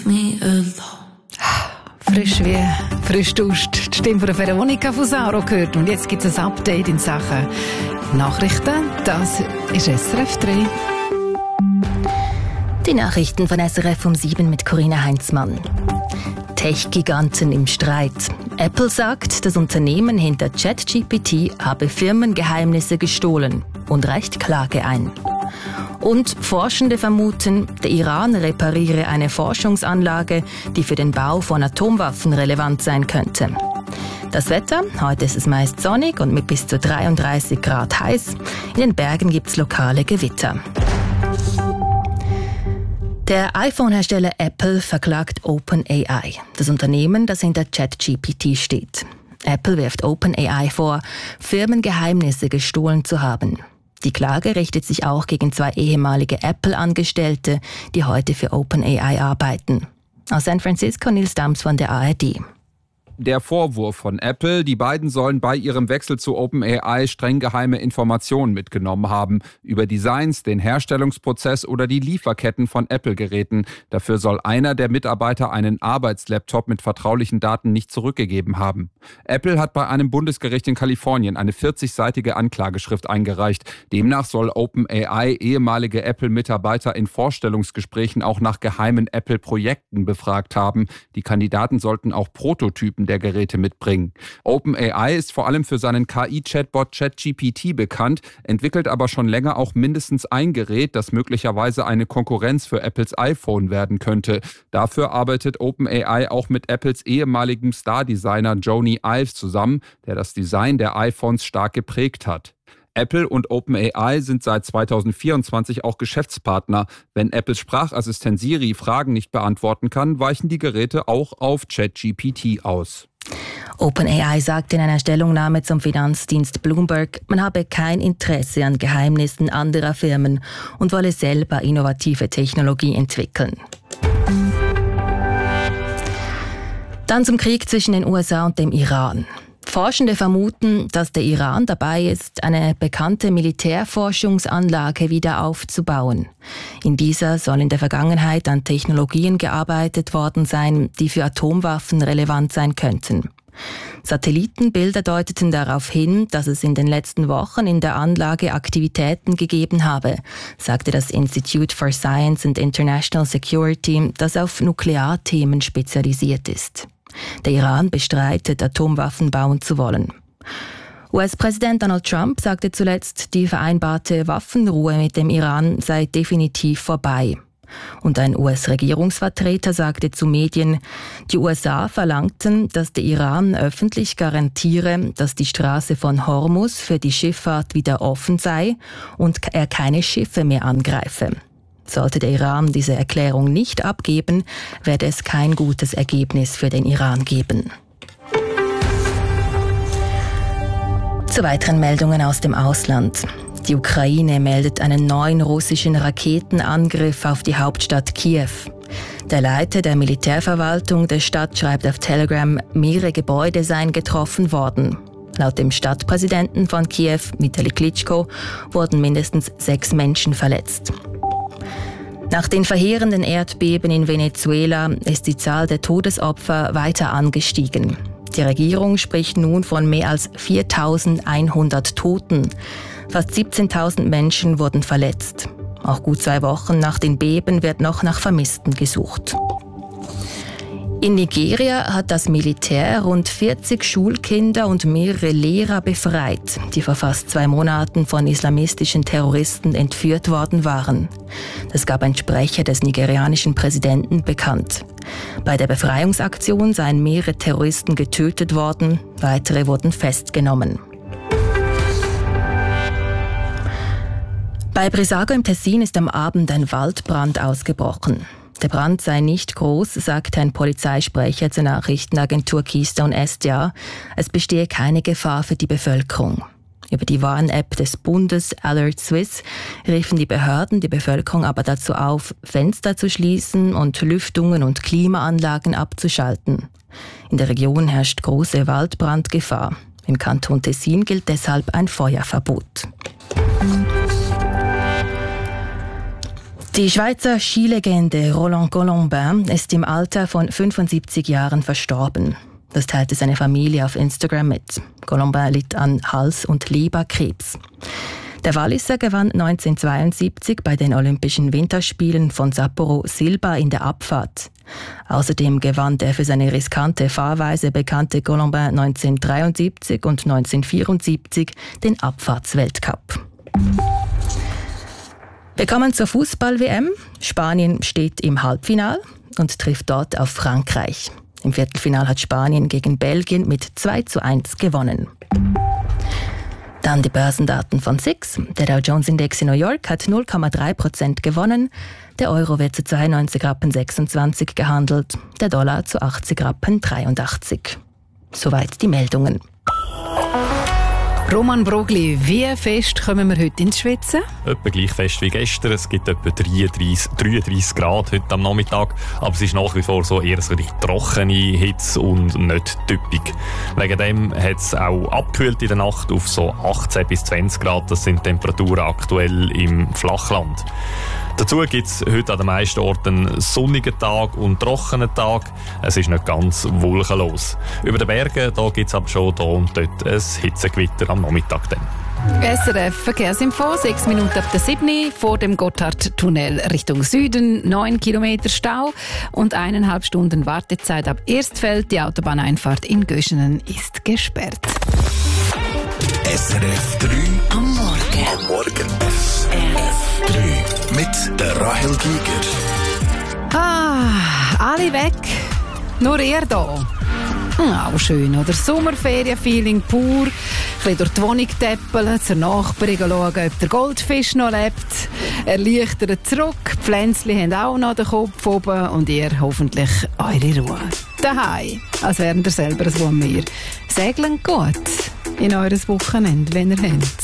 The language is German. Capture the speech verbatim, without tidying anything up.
me alone. Frisch wie frisch duscht. Die Stimme von Veronika Fusaro gehört. Und jetzt gibt es ein Update in Sachen Nachrichten. Das ist S R F drei. Die Nachrichten von S R F um sieben mit Corinna Heinzmann. Tech-Giganten im Streit. Apple sagt, das Unternehmen hinter ChatGPT habe Firmengeheimnisse gestohlen und reicht Klage ein. Und Forschende vermuten, der Iran repariere eine Forschungsanlage, die für den Bau von Atomwaffen relevant sein könnte. Das Wetter, heute ist es meist sonnig und mit bis zu dreiunddreißig Grad heiß. In den Bergen gibt es lokale Gewitter. Der iPhone-Hersteller Apple verklagt OpenAI, das Unternehmen, das hinter ChatGPT steht. Apple wirft OpenAI vor, Firmengeheimnisse gestohlen zu haben. Die Klage richtet sich auch gegen zwei ehemalige Apple-Angestellte, die heute für OpenAI arbeiten. Aus San Francisco Nils Dams von der A R D. Der Vorwurf von Apple, die beiden sollen bei ihrem Wechsel zu OpenAI streng geheime Informationen mitgenommen haben. Über Designs, den Herstellungsprozess oder die Lieferketten von Apple-Geräten. Dafür soll einer der Mitarbeiter einen Arbeitslaptop mit vertraulichen Daten nicht zurückgegeben haben. Apple hat bei einem Bundesgericht in Kalifornien eine vierzigseitige Anklageschrift eingereicht. Demnach soll OpenAI ehemalige Apple-Mitarbeiter in Vorstellungsgesprächen auch nach geheimen Apple-Projekten befragt haben. Die Kandidaten sollten auch Prototypen der Geräte mitbringen. OpenAI ist vor allem für seinen K I-Chatbot ChatGPT bekannt, entwickelt aber schon länger auch mindestens ein Gerät, das möglicherweise eine Konkurrenz für Apples iPhone werden könnte. Dafür arbeitet OpenAI auch mit Apples ehemaligem Star-Designer Jony Ive zusammen, der das Design der iPhones stark geprägt hat. Apple und OpenAI sind seit zweitausendvierundzwanzig auch Geschäftspartner. Wenn Apples Sprachassistent Siri Fragen nicht beantworten kann, weichen die Geräte auch auf ChatGPT aus. OpenAI sagt in einer Stellungnahme zum Finanzdienst Bloomberg, man habe kein Interesse an Geheimnissen anderer Firmen und wolle selber innovative Technologie entwickeln. Dann zum Krieg zwischen den U S A und dem Iran. Forschende vermuten, dass der Iran dabei ist, eine bekannte Militärforschungsanlage wieder aufzubauen. In dieser soll in der Vergangenheit an Technologien gearbeitet worden sein, die für Atomwaffen relevant sein könnten. Satellitenbilder deuteten darauf hin, dass es in den letzten Wochen in der Anlage Aktivitäten gegeben habe, sagte das Institute for Science and International Security, das auf Nuklearthemen spezialisiert ist. Der Iran bestreitet, Atomwaffen bauen zu wollen. U S-Präsident Donald Trump sagte zuletzt, die vereinbarte Waffenruhe mit dem Iran sei definitiv vorbei. Und ein U S-Regierungsvertreter sagte zu Medien, die U S A verlangten, dass der Iran öffentlich garantiere, dass die Straße von Hormuz für die Schifffahrt wieder offen sei und er keine Schiffe mehr angreife. Sollte der Iran diese Erklärung nicht abgeben, werde es kein gutes Ergebnis für den Iran geben. Zu weiteren Meldungen aus dem Ausland. Die Ukraine meldet einen neuen russischen Raketenangriff auf die Hauptstadt Kiew. Der Leiter der Militärverwaltung der Stadt schreibt auf Telegram, mehrere Gebäude seien getroffen worden. Laut dem Stadtpräsidenten von Kiew, Vitali Klitschko, wurden mindestens sechs Menschen verletzt. Nach den verheerenden Erdbeben in Venezuela ist die Zahl der Todesopfer weiter angestiegen. Die Regierung spricht nun von mehr als viertausendeinhundert Toten. Fast siebzehntausend Menschen wurden verletzt. Auch gut zwei Wochen nach den Beben wird noch nach Vermissten gesucht. In Nigeria hat das Militär rund vierzig Schulkinder und mehrere Lehrer befreit, die vor fast zwei Monaten von islamistischen Terroristen entführt worden waren. Das gab ein Sprecher des nigerianischen Präsidenten bekannt. Bei der Befreiungsaktion seien mehrere Terroristen getötet worden, weitere wurden festgenommen. Bei Brissago im Tessin ist am Abend ein Waldbrand ausgebrochen. Der Brand sei nicht groß, sagt ein Polizeisprecher zur Nachrichtenagentur Keystone S D A. Es bestehe keine Gefahr für die Bevölkerung. Über die Warn-App des Bundes Alert Swiss riefen die Behörden die Bevölkerung aber dazu auf, Fenster zu schließen und Lüftungen und Klimaanlagen abzuschalten. In der Region herrscht große Waldbrandgefahr. Im Kanton Tessin gilt deshalb ein Feuerverbot. Die Schweizer Skilegende Roland Colombin ist im Alter von fünfundsiebzig Jahren verstorben. Das teilte seine Familie auf Instagram mit. Colombin litt an Hals- und Leberkrebs. Der Walliser gewann neunzehnhundertzweiundsiebzig bei den Olympischen Winterspielen von Sapporo Silber in der Abfahrt. Außerdem gewann der für seine riskante Fahrweise bekannte Colombin neunzehnhundertdreiundsiebzig und neunzehnhundertvierundsiebzig den Abfahrtsweltcup. Wir kommen zur Fußball-W M. Spanien steht im Halbfinal und trifft dort auf Frankreich. Im Viertelfinal hat Spanien gegen Belgien mit zwei zu eins gewonnen. Dann die Börsendaten von S I X. Der Dow Jones Index in New York hat null Komma drei Prozent gewonnen. Der Euro wird zu zweiundneunzig Rappen sechsundzwanzig gehandelt. Der Dollar zu achtzig Rappen dreiundachtzig. Soweit die Meldungen. Roman Brogli, wie fest kommen wir heute ins Schwitzen? Etwa gleich fest wie gestern. Es gibt etwa dreiunddreißig, dreiunddreißig Grad heute am Nachmittag. Aber es ist nach wie vor so eher so die trockene Hitze und nicht typisch. Wegen dem hat es auch abgekühlt in der Nacht auf so achtzehn bis zwanzig Grad. Das sind Temperaturen aktuell im Flachland. Dazu gibt es heute an den meisten Orten einen sonnigen Tag und trockenen Tag. Es ist nicht ganz wolkenlos. Über den Bergen gibt es aber schon hier und dort ein Hitzegewitter am Nachmittag. Dann. S R F Verkehrsinfo, sechs Minuten ab der sieben vor dem Gotthardtunnel Richtung Süden, neun Kilometer Stau und eineinhalb Stunden Wartezeit ab Erstfeld. Die Autobahneinfahrt in Göschenen ist gesperrt. S R F drei am Morgen. Am Morgen. S R F drei mit der Rahel Giger. Ah, alle weg, nur er da. Hm, auch schön, oder? Sommerferienfeeling pur. Ein bisschen durch die Wohnung täppeln, zur Nachbarin schauen, ob der Goldfisch noch lebt. Erleichtert zurück, die Pflänzchen haben auch noch den Kopf oben und ihr hoffentlich eure Ruhe. Daheim, als wären ihr selber so am Meer. Segeln gut in eures Wochenende, wenn ihr habt.